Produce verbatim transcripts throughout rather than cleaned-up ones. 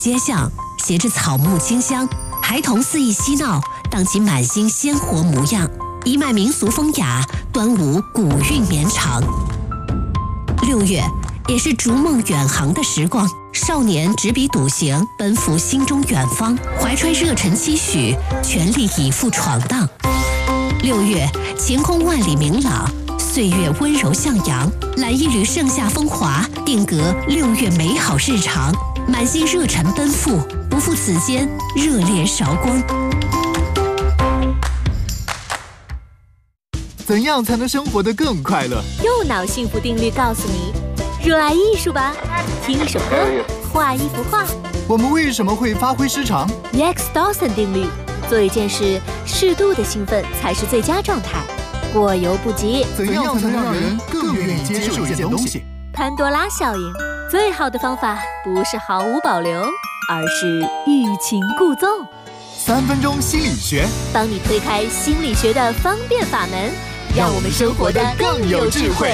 街巷携着草木清香，孩童肆意嬉闹，荡起满心鲜活模样。一脉民俗风雅，端午古韵绵长。六月也是逐梦远航的时光，少年执笔笃行，奔赴心中远方，怀揣热忱期许，全力以赴闯荡。六月晴空万里明朗，岁月温柔向阳，揽一缕盛夏风华，定格六月美好日常。满心热忱奔赴，不负此间热烈韶光。 怎样才能生活得更快乐？ 右脑幸福定律告诉你：热爱艺术吧，听一首歌，画一幅画。 我们为什么会发挥失常 Rex Dawson 定律：做一件事，适度的兴奋才是最佳状态，过犹不及。 怎样才能让人更愿意接受一件东西？ 潘多拉效应：最好的方法不是毫无保留，而是欲擒故纵。 三分钟心理学， 帮你推开心理学的方便法门，让我们生活得更有智慧。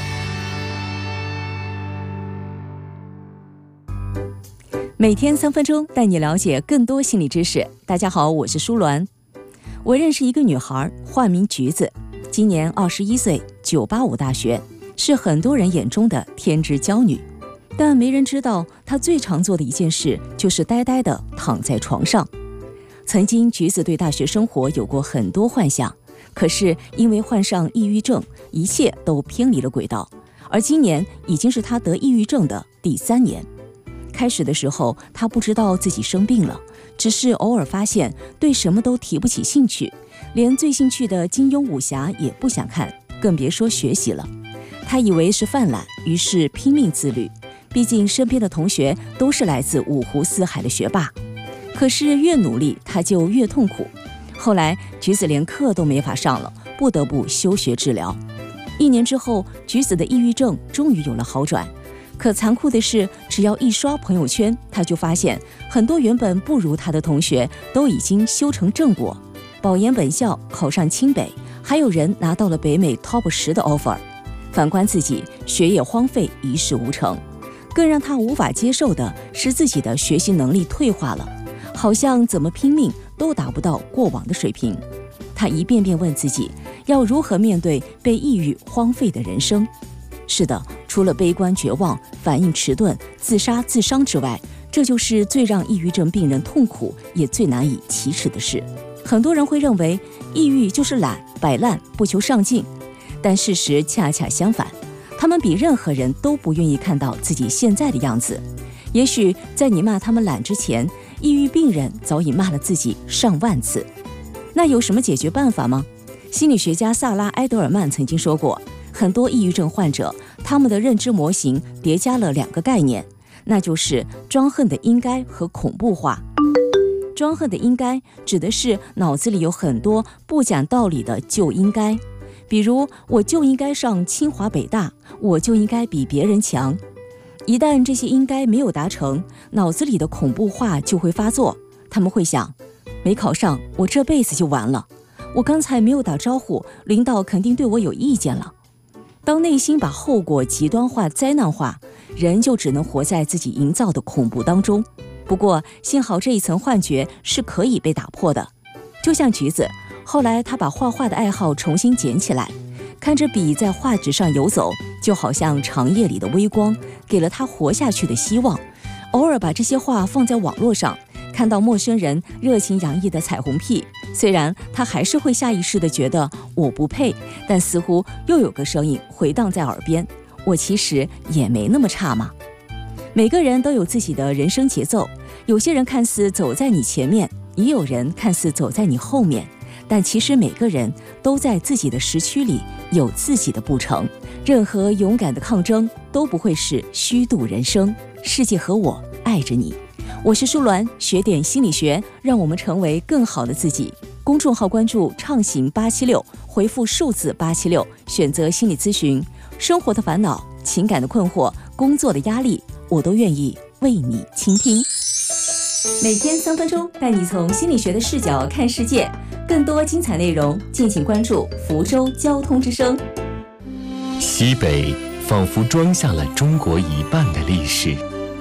每天三分钟，带你了解更多心理知识。大家好，我是舒鸾。我认识一个女孩，化名橘子，今年二十一岁，九八五大学，是很多人眼中的天之娇女。但没人知道，她最常做的一件事就是呆呆地躺在床上。曾经，橘子对大学生活有过很多幻想，可是因为患上抑郁症，一切都偏离了轨道。而今年已经是她得抑郁症的第三年。开始的时候，她不知道自己生病了，只是偶尔发现对什么都提不起兴趣，连最兴趣的金庸武侠也不想看，更别说学习了。她以为是犯懒，于是拼命自律。毕竟身边的同学都是来自五湖四海的学霸，可是越努力她就越痛苦。后来橘子连课都没法上了，不得不休学治疗。一年之后，橘子的抑郁症终于有了好转。可残酷的是，只要一刷朋友圈，她就发现很多原本不如她的同学都已经修成正果，保研本校，考上清北，还有人拿到了北美 top 十的 offer。反观自己，学业荒废，一事无成。更让他无法接受的是自己的学习能力退化了，好像怎么拼命都达不到过往的水平。他一遍遍问自己，要如何面对被抑郁荒废的人生。是的，除了悲观绝望、反应迟钝、自杀自伤之外，这就是最让抑郁症病人痛苦也最难以启齿的事。很多人会认为抑郁就是懒、摆烂、不求上进，但事实恰恰相反，他们比任何人都不愿意看到自己现在的样子。也许在你骂他们懒之前，抑郁病人早已骂了自己上万次。那有什么解决办法吗？心理学家萨拉·埃德尔曼曾经说过，很多抑郁症患者，他们的认知模型叠加了两个概念，那就是装恨的应该和恐怖化。装恨的应该指的是脑子里有很多不讲道理的就应该，比如我就应该上清华北大，我就应该比别人强。一旦这些应该没有达成，脑子里的恐怖化就会发作。他们会想，没考上，我这辈子就完了。我刚才没有打招呼，领导肯定对我有意见了。当内心把后果极端化、灾难化，人就只能活在自己营造的恐怖当中。不过幸好这一层幻觉是可以被打破的。就像橘子，后来他把画画的爱好重新捡起来，看着笔在画纸上游走，就好像长夜里的微光，给了他活下去的希望。偶尔把这些画放在网络上，看到陌生人热情洋溢的彩虹屁，虽然他还是会下意识地觉得我不配，但似乎又有个声音回荡在耳边，我其实也没那么差嘛。每个人都有自己的人生节奏，有些人看似走在你前面，也有人看似走在你后面，但其实每个人都在自己的时区里有自己的步程。任何勇敢的抗争都不会是虚度人生。世界和我爱着你，我是舒鸾，学点心理学，让我们成为更好的自己。公众号关注畅行八七六，回复数字八七六，选择心理咨询。生活的烦恼、情感的困惑、工作的压力，我都愿意为你倾听。每天三分钟，带你从心理学的视角看世界。更多精彩内容，敬请关注福州交通之声。 西北仿佛装下了中国一半的历史，西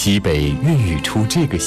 西北孕育出这个